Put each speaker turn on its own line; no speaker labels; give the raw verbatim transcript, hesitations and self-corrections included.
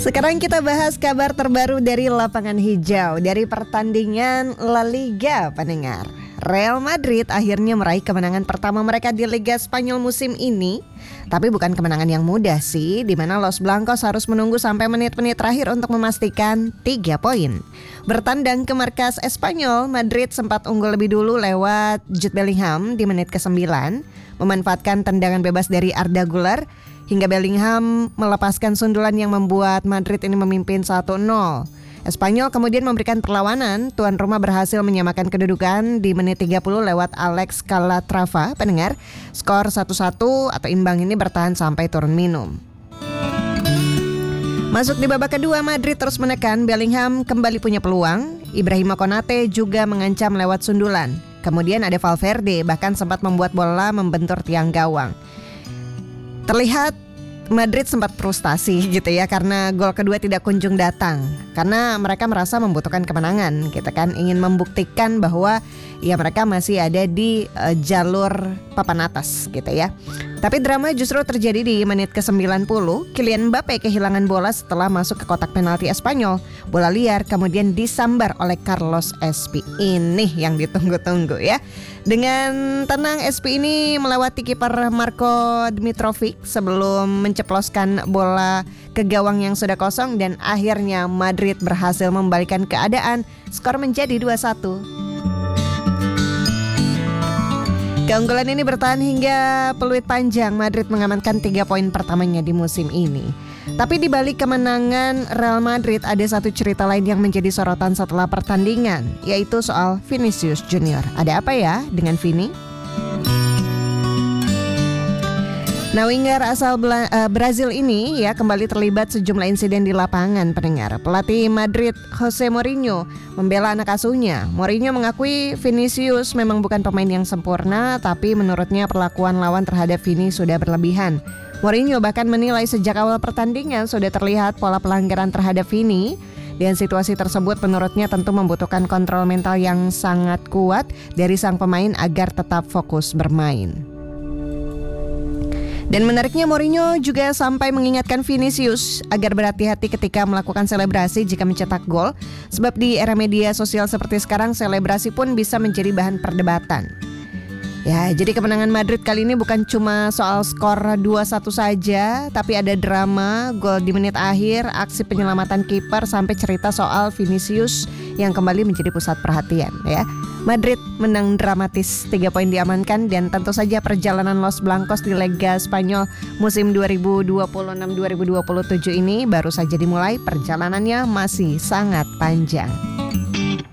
Sekarang kita bahas kabar terbaru dari lapangan hijau, dari pertandingan La Liga, pendengar. Real Madrid akhirnya meraih kemenangan pertama mereka di Liga Spanyol musim ini. Tapi bukan kemenangan yang mudah sih, di mana Los Blancos harus menunggu sampai menit-menit terakhir untuk memastikan tiga poin. Bertandang ke markas Espanyol, Madrid sempat unggul lebih dulu lewat Jude Bellingham di menit kesembilan, memanfaatkan tendangan bebas dari Arda Güler, hingga Bellingham melepaskan sundulan yang membuat Madrid ini memimpin satu nol. Espanyol kemudian memberikan perlawanan, tuan rumah berhasil menyamakan kedudukan di menit tiga puluh lewat Alex Calatrava, pendengar. Skor satu satu atau imbang ini bertahan sampai turun minum. Masuk di babak kedua, Madrid terus menekan, Bellingham kembali punya peluang. Ibrahima Konate juga mengancam lewat sundulan. Kemudian ada Valverde, bahkan sempat membuat bola membentur tiang gawang. Terlihat Madrid sempat frustasi gitu ya, karena gol kedua tidak kunjung datang. Karena mereka merasa membutuhkan kemenangan gitu kan, ingin membuktikan bahwa ya mereka masih ada di uh, jalur papan atas gitu ya. Tapi drama justru terjadi di menit ke sembilan puluh. Kylian Mbappe kehilangan bola setelah masuk ke kotak penalti Espanyol. Bola liar kemudian disambar oleh Carlos Espi. Ini yang ditunggu-tunggu ya. Dengan tenang Espi ini melewati kiper Marko Dmitrovic sebelum menceploskan bola ke gawang yang sudah kosong, dan akhirnya Madrid berhasil membalikkan keadaan. Skor menjadi dua satu. Keunggulan ini bertahan hingga peluit panjang. Madrid mengamankan tiga poin pertamanya di musim ini. Tapi di balik kemenangan Real Madrid ada satu cerita lain yang menjadi sorotan setelah pertandingan, yaitu soal Vinicius Junior. Ada apa ya dengan Vini? Nah, winger asal Bela- uh, Brazil ini ya kembali terlibat sejumlah insiden di lapangan, pendengar. Pelatih Madrid Jose Mourinho membela anak asuhnya. Mourinho mengakui Vinicius memang bukan pemain yang sempurna, tapi menurutnya perlakuan lawan terhadap Vini sudah berlebihan. Mourinho bahkan menilai sejak awal pertandingan sudah terlihat pola pelanggaran terhadap Vini. Dan situasi tersebut menurutnya tentu membutuhkan kontrol mental yang sangat kuat dari sang pemain agar tetap fokus bermain. Dan menariknya, Mourinho juga sampai mengingatkan Vinicius agar berhati-hati ketika melakukan selebrasi jika mencetak gol. Sebab di era media sosial seperti sekarang, selebrasi pun bisa menjadi bahan perdebatan. Ya, jadi kemenangan Madrid kali ini bukan cuma soal skor dua satu saja, tapi ada drama, gol di menit akhir, aksi penyelamatan kiper, sampai cerita soal Vinicius yang kembali menjadi pusat perhatian ya. Madrid menang dramatis, tiga poin diamankan, dan tentu saja perjalanan Los Blancos di Liga Spanyol musim dua ribu dua puluh enam dua ribu dua puluh tujuh ini baru saja dimulai, perjalanannya masih sangat panjang.